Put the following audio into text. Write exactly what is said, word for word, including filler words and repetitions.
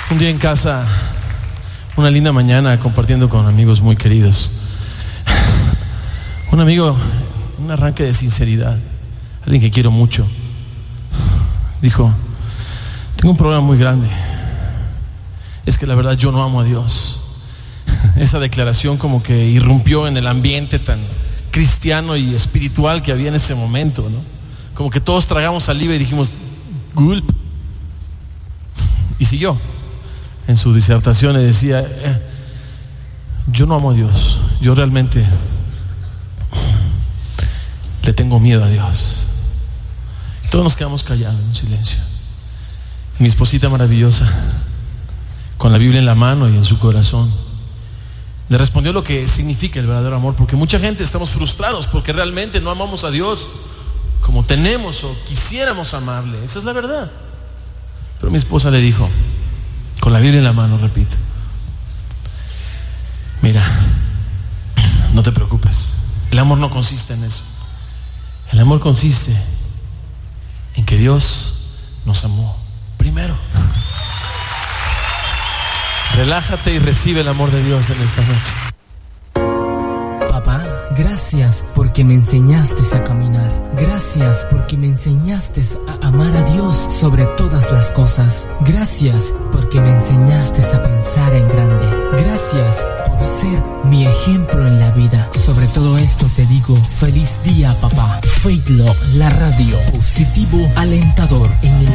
Un día en casa, una linda mañana, compartiendo con amigos muy queridos. Un amigo, un arranque de sinceridad, alguien que quiero mucho, dijo: tengo un problema muy grande. Es que la verdad yo no amo a Dios. Esa declaración como que irrumpió en el ambiente tan cristiano y espiritual que había en ese momento, ¿no? Como que todos tragamos saliva y dijimos: gulp. Y siguió en su disertación y decía: eh, yo no amo a Dios, yo realmente le tengo miedo a Dios. Y todos nos quedamos callados en silencio. Y mi esposita maravillosa, con la Biblia en la mano y en su corazón, le respondió lo que significa el verdadero amor, porque mucha gente estamos frustrados porque realmente no amamos a Dios como tenemos o quisiéramos amarle. Esa es la verdad. Pero mi esposa le dijo, con la Biblia en la mano, repito: mira, no te preocupes, el amor no consiste en eso. El amor consiste en que Dios nos amó primero. Relájate y recibe el amor de Dios en esta noche. Papá, gracias porque me enseñaste a caminar. Gracias porque me enseñaste a amar a Dios sobre todas las cosas. Gracias porque me enseñaste a pensar en grande. Gracias por ser mi ejemplo en la vida. Sobre todo esto te digo, feliz día, papá. Faith Love, la radio positivo alentador en el